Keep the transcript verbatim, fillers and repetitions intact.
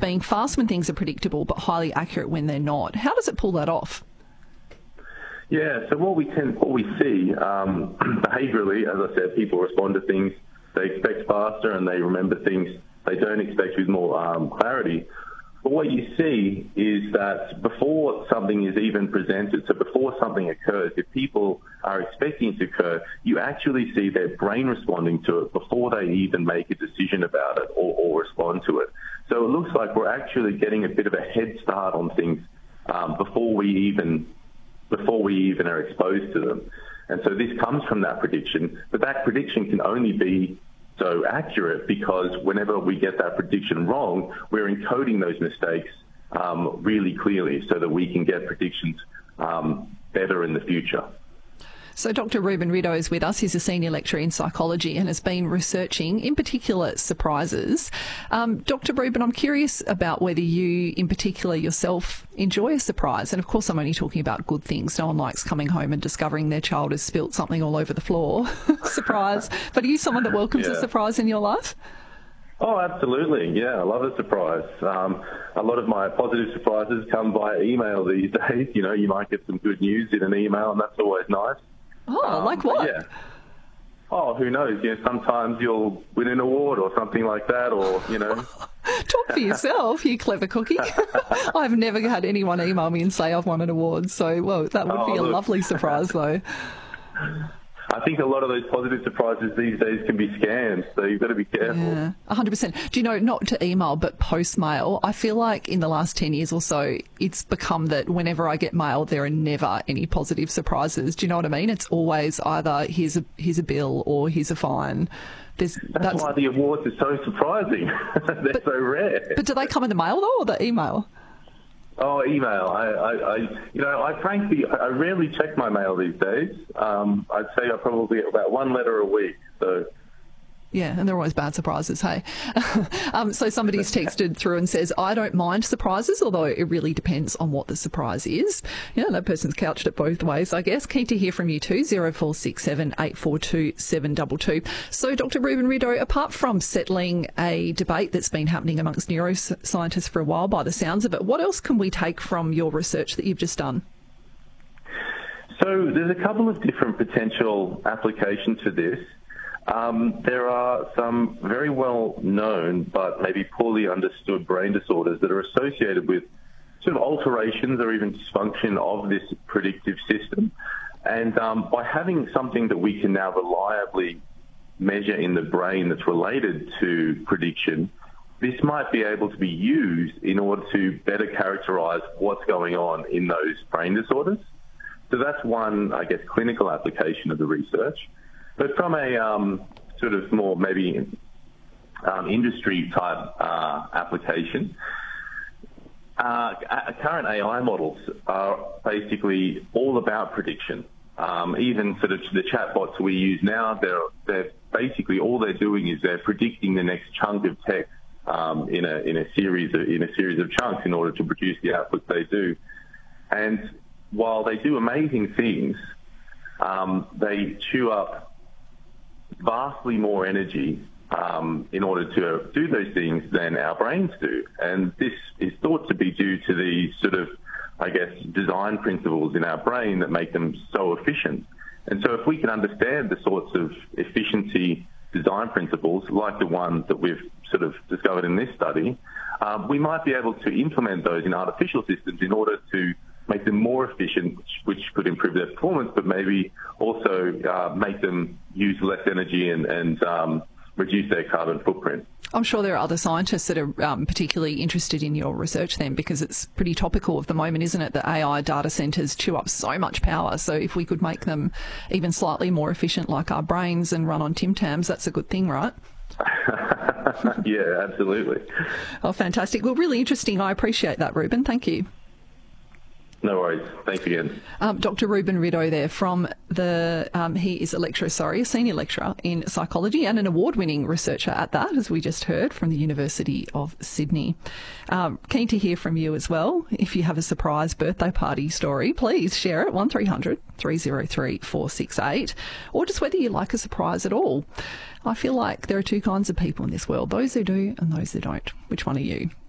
being fast when things are predictable but highly accurate when they're not. How does it pull that off? Yeah, so what we tend, what we see um, behaviourally, as I said, people respond to things they expect faster and they remember things they don't expect with more um, clarity. But what you see is that before something is even presented, so before something occurs, if people are expecting it to occur, you actually see their brain responding to it before they even make a decision about it or, or respond to it. So it looks like we're actually getting a bit of a head start on things um, before we even before we even are exposed to them. And so this comes from that prediction, but that prediction can only be so accurate because whenever we get that prediction wrong, we're encoding those mistakes um, really clearly so that we can get predictions um, better in the future. So Doctor Ruben Rideau is with us. He's a senior lecturer in psychology and has been researching, in particular, surprises. Um, Doctor Ruben, I'm curious about whether you, in particular, yourself enjoy a surprise. And, of course, I'm only talking about good things. No one likes coming home and discovering their child has spilt something all over the floor. Surprise. But are you someone that welcomes yeah. a surprise in your life? Oh, absolutely. Yeah, I love a surprise. Um, a lot of my positive surprises come via email these days. You know, you might get some good news in an email, and that's always nice. Oh, um, like what? Yeah. Oh, who knows? You know, sometimes you'll win an award or something like that, or, you know. Talk for yourself, you clever cookie. I've never had anyone email me and say I've won an award, so, well, that would oh, be a look. lovely surprise, though. I think a lot of those positive surprises these days can be scams, so you've got to be careful. Yeah, one hundred percent. Do you know, not to email, but post mail, I feel like in the last ten years or so, it's become that whenever I get mail, there are never any positive surprises. Do you know what I mean? It's always either here's a, here's a bill or here's a fine. There's, that's, that's why the awards are so surprising. They're but, so rare. But do they come in the mail, though, or the email? Oh, email. I, I, I, you know, I frankly, I rarely check my mail these days. Um, I'd say I probably get about one letter a week. So. Yeah, and they're always bad surprises, hey? um, so somebody's texted through and says, I don't mind surprises, although it really depends on what the surprise is. Yeah, that person's couched it both ways, I guess. Keen to hear from you too, zero four six seven, eight four two, seven two two. So, Doctor Ruben Rideau, apart from settling a debate that's been happening amongst neuroscientists for a while by the sounds of it, what else can we take from your research that you've just done? So there's a couple of different potential applications for this. Um, there are some very well known but maybe poorly understood brain disorders that are associated with sort of alterations or even dysfunction of this predictive system. And um, by having something that we can now reliably measure in the brain that's related to prediction, this might be able to be used in order to better characterize what's going on in those brain disorders. So that's one, I guess, clinical application of the research. But from a um, sort of more maybe um, industry-type uh, application, uh, current A I models are basically all about prediction. Um, even sort of the chatbots we use now, they're, they're basically all they're doing is they're predicting the next chunk of text um, in a in a series of, in a series of chunks in order to produce the output they do. And while they do amazing things, um, they chew up vastly more energy um, in order to do those things than our brains do. And this is thought to be due to the sort of, I guess, design principles in our brain that make them so efficient. And so if we can understand the sorts of efficiency design principles, like the one that we've sort of discovered in this study, uh, we might be able to implement those in artificial systems in order to make them more efficient, which, which could improve their performance, but maybe also uh, make them use less energy and, and um, reduce their carbon footprint. I'm sure there are other scientists that are um, particularly interested in your research then, because it's pretty topical at the moment, isn't it? The A I data centres chew up so much power. So if we could make them even slightly more efficient like our brains and run on Tim Tams, that's a good thing, right? Yeah, absolutely. Oh, fantastic. Well, really interesting. I appreciate that, Ruben. Thank you. No worries. Thanks again. Um, Doctor Ruben Rideau there from the, um, he is a lecturer, sorry, a senior lecturer in psychology and an award-winning researcher at that, as we just heard, from the University of Sydney. Um, keen to hear from you as well. If you have a surprise birthday party story, please share it, one three hundred, three oh three, four six eight, or just whether you like a surprise at all. I feel like there are two kinds of people in this world, those who do and those who don't. Which one are you?